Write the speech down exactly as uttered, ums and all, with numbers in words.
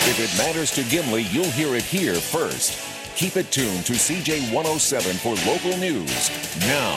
If it matters to Gimli, you'll hear it here first. Keep it tuned to C J one oh seven for local news now.